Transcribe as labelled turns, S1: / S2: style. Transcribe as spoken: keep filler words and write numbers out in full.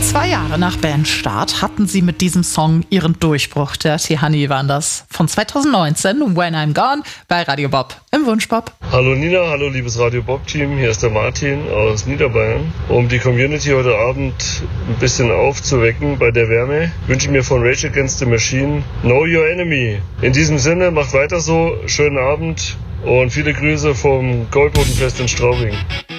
S1: Zwei Jahre nach Bandstart hatten sie mit diesem Song ihren Durchbruch. Dirty Honey waren das. Von zweitausendneunzehn, When I'm Gone, bei Radio Bob im Wunschbob.
S2: Hallo Nina, hallo liebes Radio Bob-Team, hier ist der Martin aus Niederbayern. Um die Community heute Abend ein bisschen aufzuwecken bei der Wärme, wünsche ich mir von Rage Against the Machine Know Your Enemy. In diesem Sinne, macht weiter so, schönen Abend und viele Grüße vom Goldbodenfest in Straubing.